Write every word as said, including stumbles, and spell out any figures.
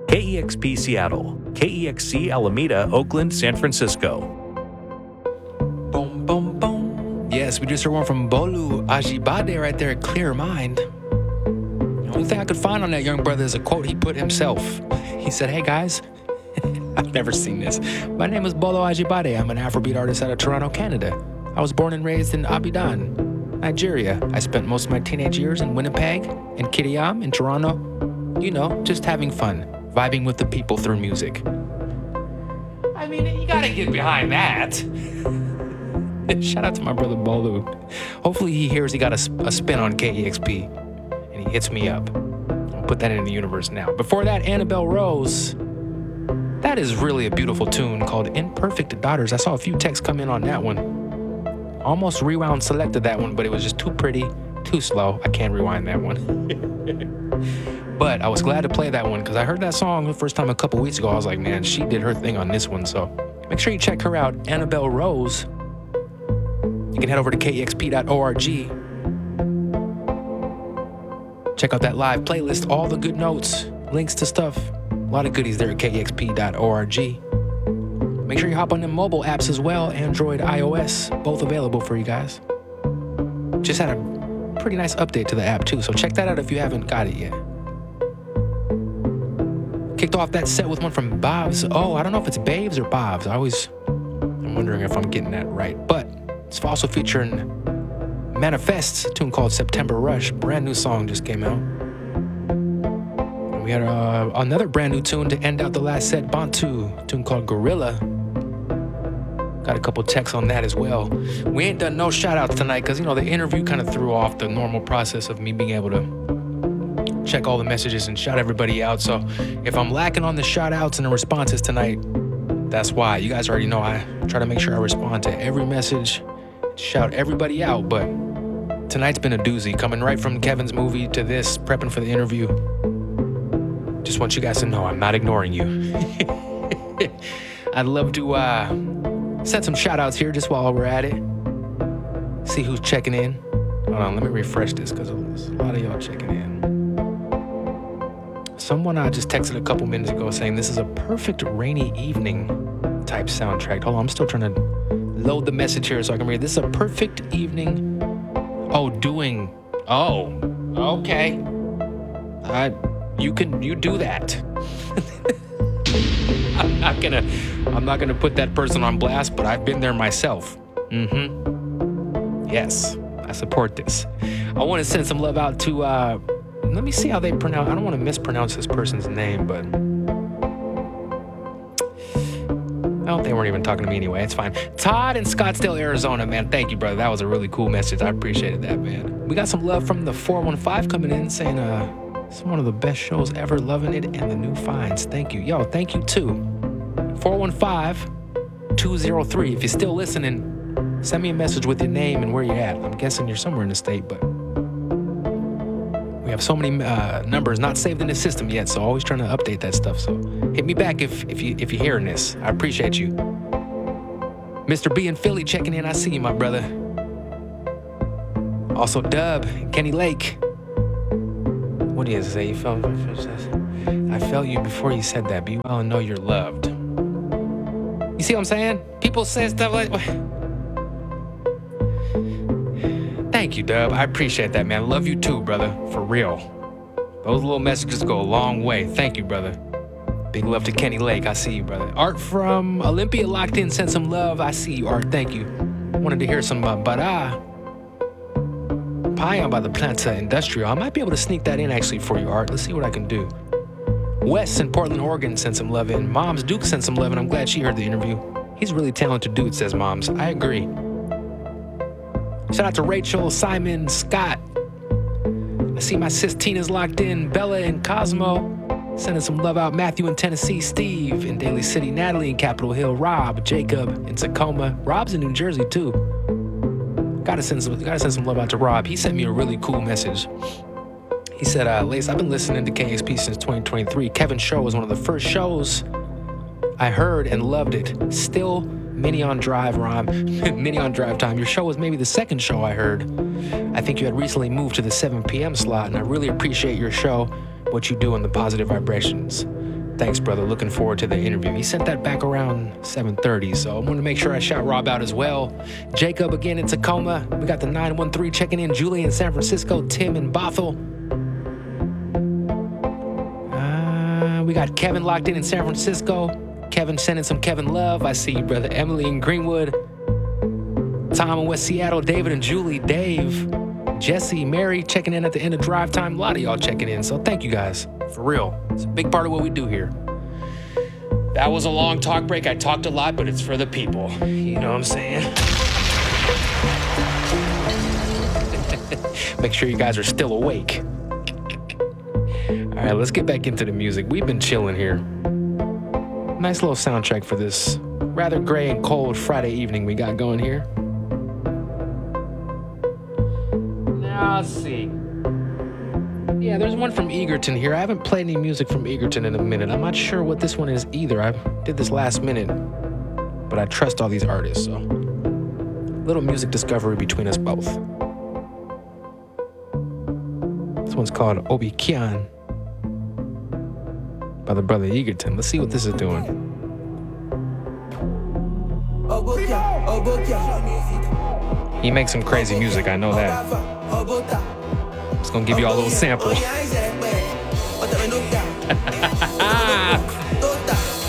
K E X P Seattle, K E X C Alameda, Oakland, San Francisco. Boom, boom, boom. Yes, we just heard one from Bolu Ajibade right there at Clear Mind. The only thing I could find on that young brother is a quote he put himself. He said, "Hey guys, I've never seen this. My name is Bolo Ajibade. I'm an Afrobeat artist out of Toronto, Canada. I was born and raised in Abidan, Nigeria. I spent most of my teenage years in Winnipeg, in Kitayam, in Toronto. You know, just having fun, vibing with the people through music." I mean, you gotta get behind that. Shout out to my brother Bolu. Hopefully he hears he got a, a spin on K E X P and he hits me up. I'll put that in the universe now. Before that, Annabelle Rose. That is really a beautiful tune called Imperfect Daughters. I saw a few texts come in on that one. Almost rewound selected that one, but it was just too pretty, too slow. I can't rewind that one. But I was glad to play that one because I heard that song the first time a couple weeks ago. I was like, man, she did her thing on this one. So make sure you check her out, Annabelle Rose. You can head over to K E X P dot org. Check out that live playlist, all the good notes, links to stuff. A lot of goodies there at K E X P dot org. Make sure you hop on the mobile apps as well, Android, iOS, both available for you guys. Just had a pretty nice update to the app too, so check that out if you haven't got it yet. Kicked off that set with one from Bobs. Oh, I don't know if it's Babes or Bobs. I always, I'm wondering if I'm getting that right. But it's also featuring Manifests, a tune called September Rush. Brand new song just came out. And we had uh, another brand new tune to end out the last set, Bantu, a tune called Gorilla. Got a couple texts on that as well. We ain't done no shout-outs tonight because, you know, the interview kind of threw off the normal process of me being able to check all the messages and shout everybody out. So if I'm lacking on the shout-outs and the responses tonight, that's why. You guys already know I try to make sure I respond to every message, shout everybody out, but tonight's been a doozy. Coming right from Kevin's movie to this, prepping for the interview. Just want you guys to know I'm not ignoring you. I'd love to uh, send some shout-outs here just while we're at it. See who's checking in. Hold on, let me refresh this because there's a lot of y'all checking in. Someone I just texted a couple minutes ago saying this is a perfect rainy evening type soundtrack. Hold on, I'm still trying to load the message here so I can read. This is a perfect evening. Oh, doing. Oh, okay. I, you can, you do that. I'm not gonna, I'm not gonna put that person on blast, but I've been there myself. Mm-hmm. Yes, I support this. I want to send some love out to. Uh, let me see how they pronounce. I don't want to mispronounce this person's name, but. Oh, they weren't even talking to me anyway. It's fine. Todd in Scottsdale, Arizona, man. Thank you, brother. That was a really cool message. I appreciated that, man. We got some love from the four one five coming in saying, uh, it's one of the best shows ever. Loving it and the new finds. Thank you. Yo, thank you too. four one five, two oh three. If you're still listening, send me a message with your name and where you're at. I'm guessing you're somewhere in the state, but we have so many uh, numbers not saved in the system yet, so always trying to update that stuff. So hit me back if if you if you're hearing this. I appreciate you. Mister B in Philly checking in. I see you, my brother. Also Dub and Kenny Lake. What do you say? You felt I felt you before you said that. Be well and know you're loved. You see what I'm saying? People say stuff like. Thank you, Dub. I appreciate that, man. Love you too, brother. For real. Those little messages go a long way. Thank you, brother. Big love to Kenny Lake. I see you, brother. Art from Olympia locked in. Send some love. I see you, Art. Thank you. Wanted to hear some uh, Bara. Payan by the Planta Industrial. I might be able to sneak that in actually for you, Art. Let's see what I can do. Wes in Portland, Oregon sent some love in. Moms Duke sent some love in. I'm glad she heard the interview. He's a really talented dude, says Moms. I agree. Shout out to Rachel, Simon, Scott. I see my sis Tina's locked in. Bella and Cosmo. Sending some love out. Matthew in Tennessee. Steve in Daly City. Natalie in Capitol Hill. Rob, Jacob in Tacoma. Rob's in New Jersey too. Gotta send some, gotta send some love out to Rob. He sent me a really cool message. He said, uh, Lace, I've been listening to K X P since twenty twenty-three. Kevin's show was one of the first shows I heard and loved it. Still Mini on Drive rhyme. Mini on Drive time. Your show was maybe the second show I heard. I think you had recently moved to the seven p.m. slot, and I really appreciate your show, what you do, and the positive vibrations. Thanks, brother. Looking forward to the interview. He sent that back around seven thirty, so I want to make sure I shout Rob out as well. Jacob again in Tacoma. We got the nine one three checking in. Julie in San Francisco. Tim in Bothell. Uh, we got Kevin locked in in San Francisco. Kevin sending some Kevin love. I see you, brother. Emily in Greenwood. Tom in West Seattle. David and Julie. Dave. Jesse, Mary checking in at the end of drive time. A lot of y'all checking in, so thank you guys. For real. It's a big part of what we do here. That was a long talk break. I talked a lot, but it's for the people. You know what I'm saying? Make sure you guys are still awake. All right, let's get back into the music. We've been chilling here. Nice little soundtrack for this rather gray and cold Friday evening we got going here. Now, let's see. Yeah, there's one from Egerton here. I haven't played any music from Egerton in a minute. I'm not sure what this one is either. I did this last minute, but I trust all these artists, so little music discovery between us both. This one's called Obi Kian by the brother Egerton. Let's see what this is doing. He makes some crazy music, I know that. Just gonna give you all a little sample.